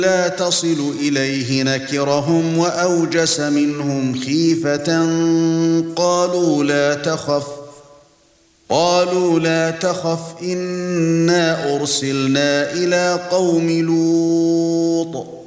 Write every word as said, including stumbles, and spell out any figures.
لا تصل إليه نكرهم وأوجس منهم خيفة قالوا لا تخف قالوا لا تخف إنا أرسلنا إلى قوم لوط